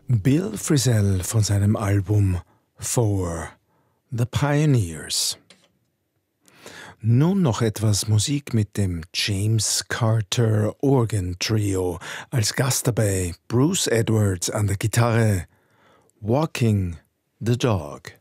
Bill Frisell von seinem Album For the Pioneers. Nun noch etwas Musik mit dem James Carter Organ Trio. Als Gast dabei Bruce Edwards an der Gitarre, Walking the Dog.